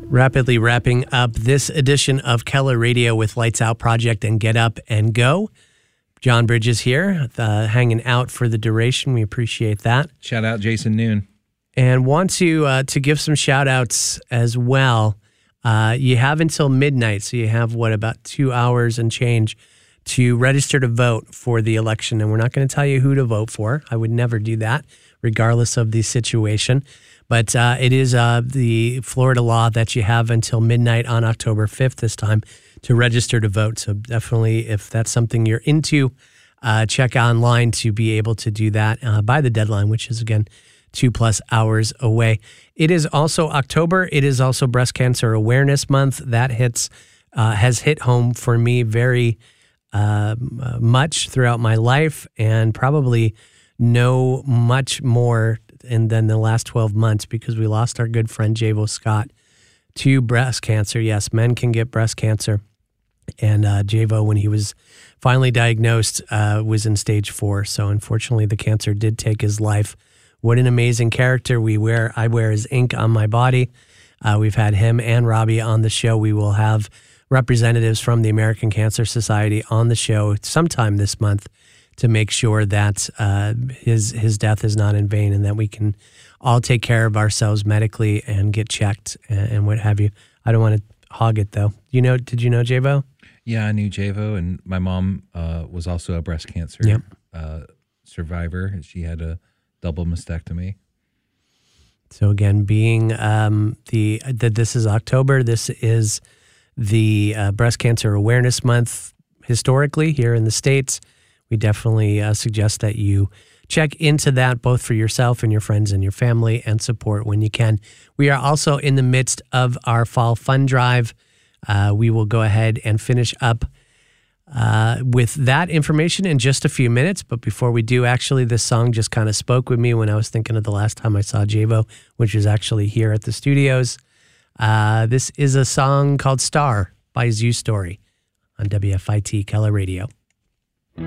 Rapidly wrapping up this edition of Keller Radio with Lights Out Project and Get Up and Go. John Bridges here, hanging out for the duration. We appreciate that. Shout out Jason Noon. And want to give some shout outs as well. You have until midnight, so you have, about 2 hours and change to register to vote for the election. And we're not going to tell you who to vote for. I would never do that, regardless of the situation. But it is the Florida law that you have until midnight on October 5th this time to register to vote. So definitely, if that's something you're into, check online to be able to do that by the deadline, which is, again, 2+ hours away. It is also October. It is also Breast Cancer Awareness Month. That has hit home for me very much throughout my life, and probably know much more than the last 12 months, because we lost our good friend Javo Scott to breast cancer. Yes, men can get breast cancer. And Javo, when he was finally diagnosed, was in stage 4. So unfortunately, the cancer did take his life. What an amazing character. I wear his ink on my body. We've had him and Robbie on the show. We will have representatives from the American Cancer Society on the show sometime this month to make sure that his death is not in vain, and that we can all take care of ourselves medically and get checked and what have you. I don't want to hog it, though. Did you know Javo? Yeah, I knew Javo, and my mom was also a breast cancer survivor. She had a double mastectomy. So again, being this is October, this is the Breast Cancer Awareness Month historically here in the States. We definitely suggest that you check into that, both for yourself and your friends and your family, and support when you can. We are also in the midst of our Fall Fund Drive. We will go ahead and finish up with that information in just a few minutes. But before we do, actually, this song just kind of spoke with me when I was thinking of the last time I saw Javo, which was actually here at the studios. This is a song called Star by Zoo Story on WFIT Keller Radio.